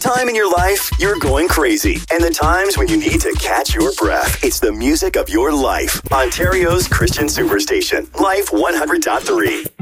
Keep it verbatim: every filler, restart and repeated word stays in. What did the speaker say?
time in your life, you're going crazy. And the times when you need to catch your breath. It's the music of your life. Ontario's Christian Superstation. Life one hundred point three.